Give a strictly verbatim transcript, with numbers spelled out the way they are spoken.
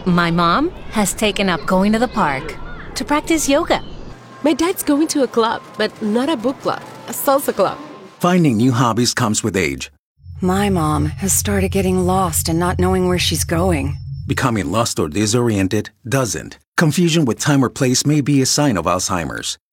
My mom has taken up going to the park to practice yoga. My dad's going to a club, but not a book club, a salsa club. Finding new hobbies comes with age. My mom has started getting lost and not knowing where she's going. Becoming lost or disoriented doesn't. Confusion with time or place may be a sign of Alzheimer's.